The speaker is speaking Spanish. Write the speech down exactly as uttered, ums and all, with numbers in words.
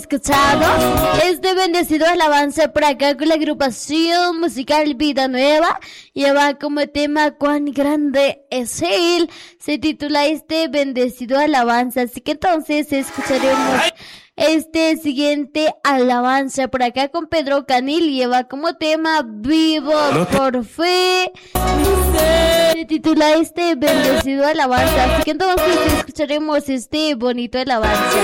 escuchado este bendecido alabanza por acá con la agrupación musical Vida Nueva. Lleva como tema Cuán grande es Él. Se titula este bendecido alabanza. Así que entonces escucharemos este siguiente alabanza por acá con Pedro Canil. Lleva como tema Vivo por Fe. Se titula este bendecido alabanza. Así que entonces escucharemos este bonito alabanza.